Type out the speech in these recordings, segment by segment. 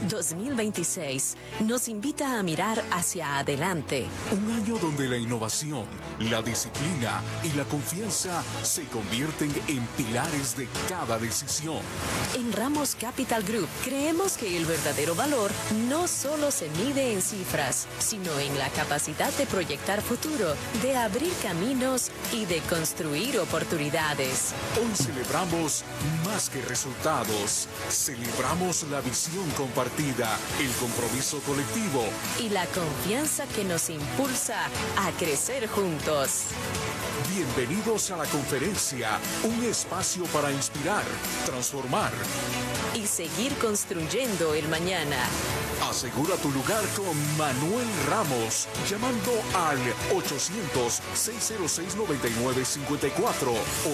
2026 nos invita a mirar hacia adelante. Un año donde la innovación, la disciplina y la confianza se convierten en pilares de cada decisión. En Ramos Capital Group creemos que el verdadero valor no solo se mide en cifras, sino en la capacidad de proyectar futuro, de abrir caminos y de construir oportunidades. Hoy celebramos más que resultados. Celebramos la visión compartida, el compromiso colectivo y la confianza que nos impulsa a crecer juntos. Bienvenidos a la conferencia, un espacio para inspirar, transformar y seguir construyendo el mañana. Asegura tu lugar con Manuel Ramos, llamando al 800-606-9954,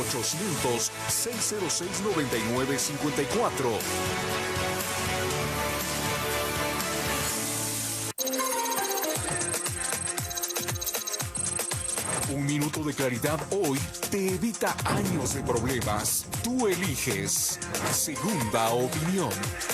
800-606-9954. Un minuto de claridad hoy te evita años de problemas. Tú eliges Segunda Opinión.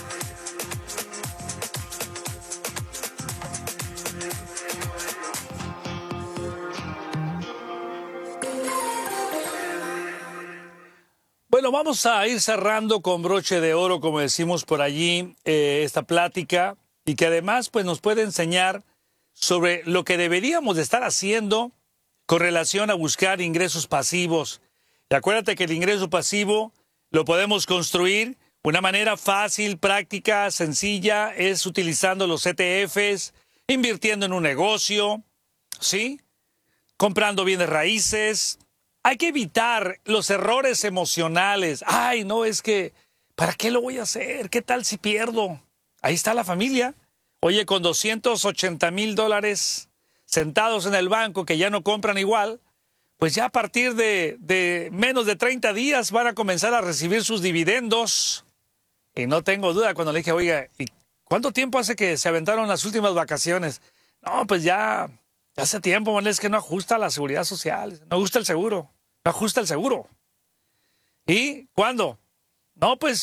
Bueno, vamos a ir cerrando con broche de oro, como decimos por allí, esta plática, y que además pues, nos puede enseñar sobre lo que deberíamos de estar haciendo con relación a buscar ingresos pasivos. Y acuérdate que el ingreso pasivo lo podemos construir de una manera fácil, práctica, sencilla, es utilizando los ETFs, invirtiendo en un negocio, ¿sí? Comprando bienes raíces. Hay que evitar los errores emocionales. Ay, no, es que, ¿para qué lo voy a hacer? ¿Qué tal si pierdo? Ahí está la familia. Oye, con $280,000 sentados en el banco que ya no compran igual, pues ya a partir de menos de 30 días van a comenzar a recibir sus dividendos. Y no tengo duda cuando le dije, oiga, ¿y cuánto tiempo hace que se aventaron las últimas vacaciones? No, pues ya hace tiempo, man, es que no ajusta la seguridad social, no ajusta el seguro, no ajusta el seguro. ¿Y cuándo? No, pues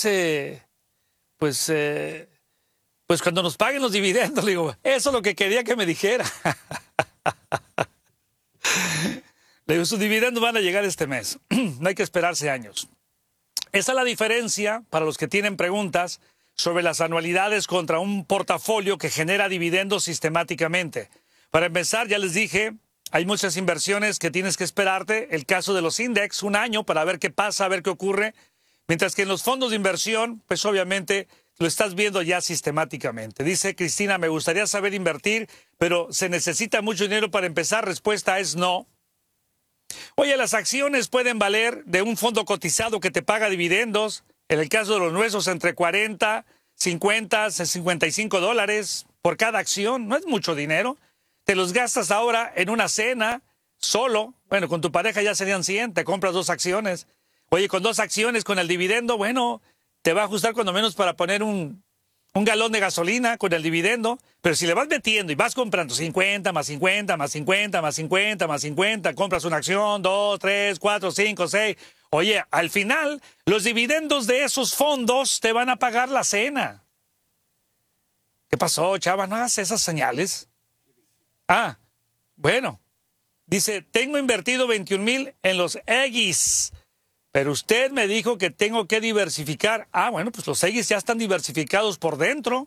cuando nos paguen los dividendos, le digo, eso es lo que quería que me dijera. Le digo, sus dividendos van a llegar este mes. No hay que esperarse años. Esa es la diferencia para los que tienen preguntas sobre las anualidades contra un portafolio que genera dividendos sistemáticamente. Para empezar, ya les dije, hay muchas inversiones que tienes que esperarte. El caso de los index, un año para ver qué pasa, a ver qué ocurre. Mientras que en los fondos de inversión, pues obviamente lo estás viendo ya sistemáticamente. Dice Cristina, me gustaría saber invertir, pero ¿se necesita mucho dinero para empezar? Respuesta es no. Oye, las acciones pueden valer de un fondo cotizado que te paga dividendos. En el caso de los nuestros, entre 40, 50, $55 por cada acción. No es mucho dinero. Te los gastas ahora en una cena, solo. Bueno, con tu pareja ya serían 100, te compras 2 acciones. Oye, con 2 acciones, con el dividendo, bueno, te va a ajustar cuando menos para poner un galón de gasolina con el dividendo. Pero si le vas metiendo y vas comprando 50, más 50, más 50, más 50, más 50, compras una acción, 2, 3, 4, 5, 6. Oye, al final, los dividendos de esos fondos te van a pagar la cena. ¿Qué pasó, chava? ¿No hagas esas señales? Ah, bueno. Dice, tengo invertido 21,000 en los EGIs. Pero usted me dijo que tengo que diversificar. Ah, bueno, pues los EGIs ya están diversificados por dentro.